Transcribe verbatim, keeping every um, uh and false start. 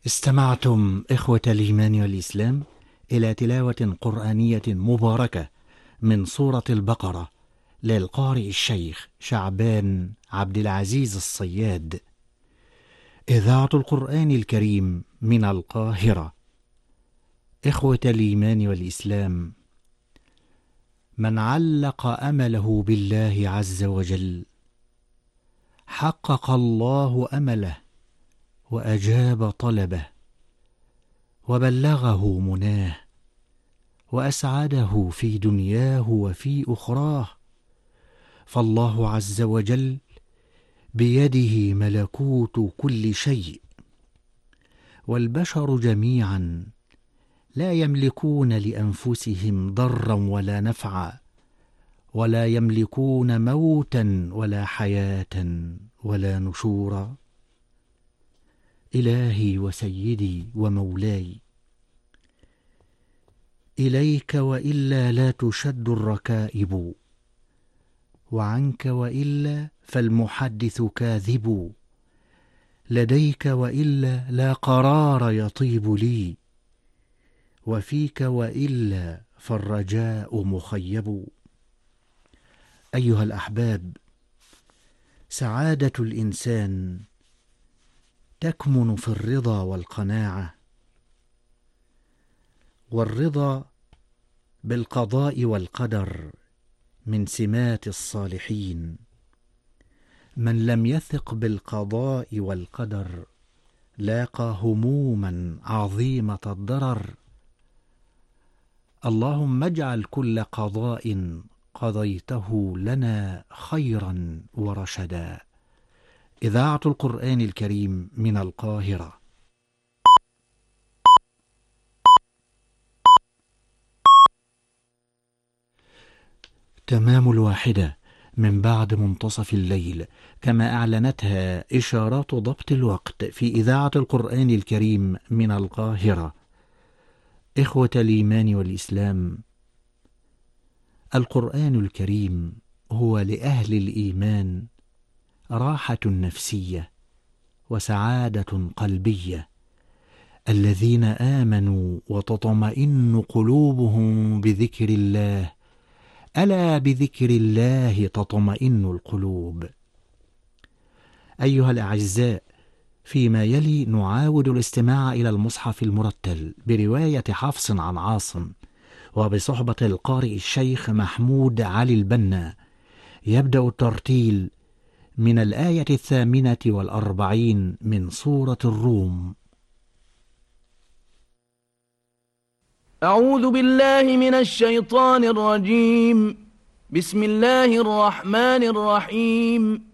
استمعتم إخوة الإيمان والإسلام إلى تلاوة قرآنية مباركة من سورة البقرة للقارئ الشيخ شعبان عبد العزيز الصياد. إذاعة القرآن الكريم من القاهرة. إخوة الإيمان والإسلام، من علق أمله بالله عز وجل حقق الله أمله وأجاب طلبه وبلغه مناه وأسعده في دنياه وفي أخراه، فالله عز وجل بيده ملكوت كل شيء، والبشر جميعا لا يملكون لأنفسهم ضرا ولا نفعا، ولا يملكون موتا ولا حياة ولا نشورا. إلهي وسيدي ومولاي، إليك وإلا لا تشد الركائب، وعنك وإلا فالمحدث كاذب، لديك وإلا لا قرار يطيب لي، وفيك وإلا فالرجاء مخيب. أيها الأحباب، سعادة الإنسان تكمن في الرضا والقناعة، والرضا بالقضاء والقدر من سمات الصالحين. من لم يثق بالقضاء والقدر لاقى هموما عظيمة الضرر. اللهم اجعل كل قضاء قضيته لنا خيرا ورشدا. إذاعة القرآن الكريم من القاهرة. تمام الواحدة من بعد منتصف الليل، كما أعلنتها إشارات ضبط الوقت في إذاعة القرآن الكريم من القاهرة. إخوة الإيمان والإسلام، القرآن الكريم هو لأهل الإيمان راحة نفسية وسعادة قلبية، الذين آمنوا وتطمئن قلوبهم بذكر الله، ألا بذكر الله تطمئن القلوب. أيها الأعزاء، فيما يلي نعاود الاستماع إلى المصحف المرتل برواية حفص عن عاصم، وبصحبة القارئ الشيخ محمود علي البنا. يبدأ الترتيل من الآية الثامنة والأربعين من سورة الروم. أعوذ بالله من الشيطان الرجيم. بسم الله الرحمن الرحيم.